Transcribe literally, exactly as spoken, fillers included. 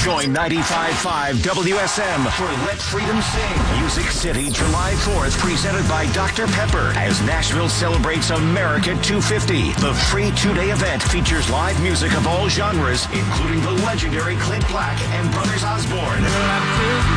Join ninety-five point five W S M for Let Freedom Sing. Music City, July fourth, presented by Doctor Pepper as Nashville celebrates America two fifty. The free two-day event features live music of all genres, including the legendary Clint Black and Brothers Osborne.